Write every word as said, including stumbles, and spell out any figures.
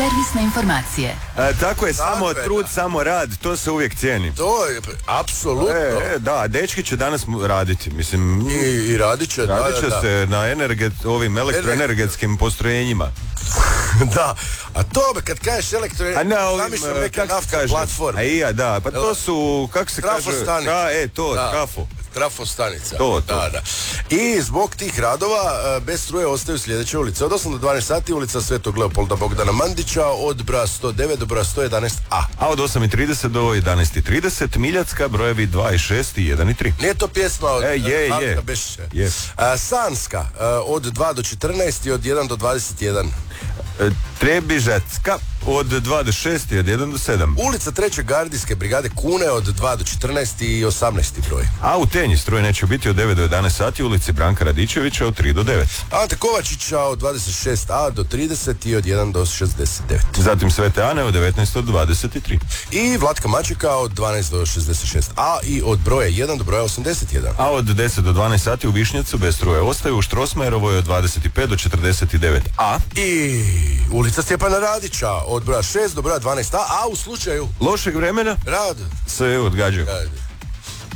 Servisne informacije. E, tako je, samo Dakle, trud, da. samo rad, to se uvijek cijeni. To je, apsolutno. E, e, da, dečki će danas mu- raditi, mislim, I, i radit će, da, radit će da, se na energet, ovim elektroenergetskim postrojenjima. da. A to me, kad kažeš elektro... A na ovim, zamišljam e, neke kak se naftne kaže? platforme. A i ja, da, pa to su, kako se kaže? Trafostanice. Tra, e, to, Da. trafo. Trafostanica. To, to. Da, da. I zbog tih radova e, bez struje ostaju sljedeće ulice. Od osam do dvanaest sati ulica Svetog Leopolda Bogdana Mandića, od broja sto devet do broja sto jedanaest a. A od osam i trideset do jedanaest i trideset Miljacka, brojevi dva i šest i jedan i tri. Nije to pjesma od... E, je, Marka je. Bešića. Je. A, Sanska, e, od dva do četrnaest i od jedan do dvadeset jedan. E, Trebižacka, od dva do šest i od jedan do sedam. Ulica treće gardijske brigade Kune, od dva do četrnaest i osamnaest broj. A u Tenji struje neće biti od devet do jedanaest sati, ulici Branka Radičevića od tri do devet. Ante Kovačića od dvadeset šest a do trideset i od jedan do šezdeset devet. Zatim Svete Ane od devetnaest do dvadeset tri. I Vlatka Mačeka od dvanaest do šezdeset šest a i od broja jedan do broja osamdeset jedan. A od deset do dvanaest sati u Višnjacu bez struje ostaju, u Štrosmajerovoj od dvadeset pet do četrdeset devet a. I ulica Stjepana Radića od broja šest do broja dvanaest a, a u slučaju Lošeg vremena rad se odgađaju. rad.